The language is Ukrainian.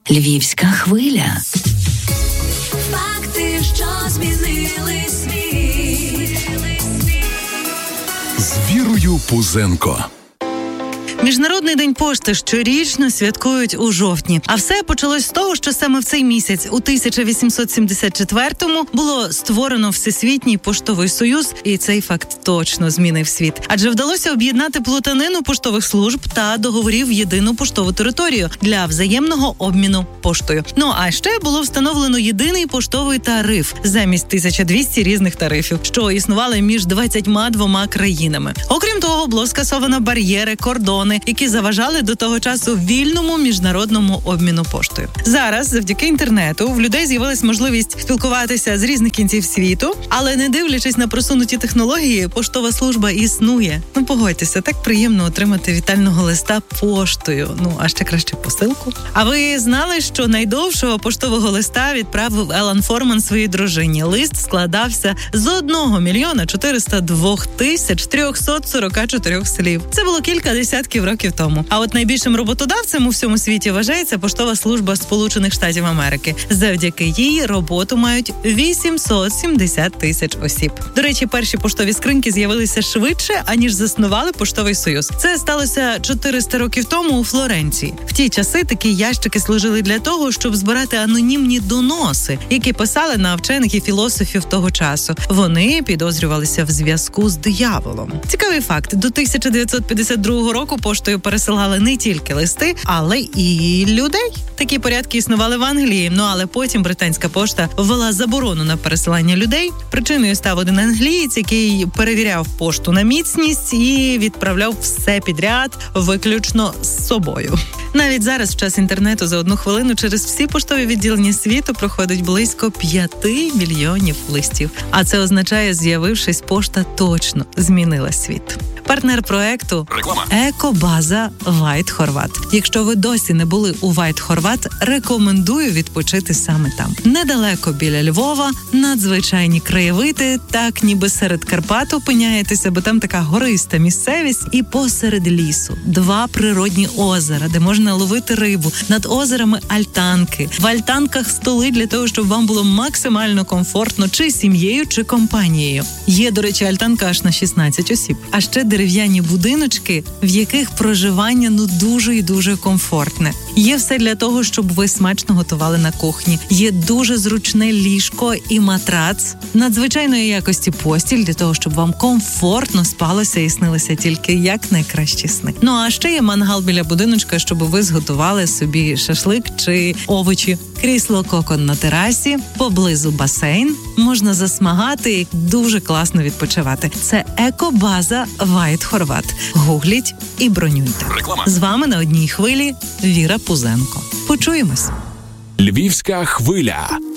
Львівська хвиля. Факти, що змінили світ. З Вірою Пузенко. Міжнародний день пошти щорічно святкують у жовтні. А все почалось з того, що саме в цей місяць, у 1874-му, було створено Всесвітній поштовий союз, і цей факт точно змінив світ. Адже вдалося об'єднати плутанину поштових служб та договорів в єдину поштову територію для взаємного обміну поштою. Ну, а ще було встановлено єдиний поштовий тариф замість 1200 різних тарифів, що існували між 22 країнами. Окрім того, було скасовано бар'єри, кордони, які заважали до того часу вільному міжнародному обміну поштою. Зараз, завдяки інтернету, в людей з'явилась можливість спілкуватися з різних кінців світу, але не дивлячись на просунуті технології, поштова служба існує. Ну, погодьтеся, так приємно отримати вітального листа поштою. Ну, а ще краще посилку. А ви знали, що найдовшого поштового листа відправив Елан Форман своїй дружині? Лист складався з 1 402 344 слів. Це було кілька десятків років тому. А от найбільшим роботодавцем у всьому світі вважається поштова служба Сполучених Штатів Америки. Завдяки їй роботу мають 870 тисяч осіб. До речі, перші поштові скриньки з'явилися швидше, аніж заснували поштовий союз. Це сталося 400 років тому у Флоренції. В ті часи такі ящики служили для того, щоб збирати анонімні доноси, які писали на вчених і філософів того часу. Вони підозрювалися в зв'язку з дияволом. Цікавий факт. До 1952 року поштою пересилали не тільки листи, але і людей. Такі порядки існували в Англії, але потім британська пошта ввела заборону на пересилання людей. Причиною став один англієць, який перевіряв пошту на міцність і відправляв все підряд, виключно з собою. Навіть зараз, в час інтернету, за 1 хвилину через всі поштові відділення світу проходить близько 5 мільйонів листів. А це означає, з'явившись, пошта точно змінила світ. Партнер проекту – екобаза White Horvat. Якщо ви досі не були у White Horvat, рекомендую відпочити саме там. Недалеко біля Львова, надзвичайні краєвиди, так ніби серед Карпат опиняєтеся, бо там така гориста місцевість, і посеред лісу 2 природні озера, де можна ловити рибу, над озерами альтанки. В альтанках столи для того, щоб вам було максимально комфортно чи сім'єю, чи компанією. Є, до речі, альтанка аж на 16 осіб. А ще дерев'яні будиночки, в яких проживання дуже і дуже комфортне. Є все для того, щоб ви смачно готували на кухні. Є дуже зручне ліжко і матрац, надзвичайної якості постіль для того, щоб вам комфортно спалося і снилися тільки як найкращі сни. Ну а ще є мангал біля будиночка, щоб ви зготували собі шашлик чи овочі. Крісло кокон на терасі, поблизу басейн, можна засмагати і дуже класно відпочивати. Це екобаза White Horvat. Гугліть і бронюйте. Реклама. З вами на одній хвилі Віра Пузенко. Почуємось. Львівська хвиля.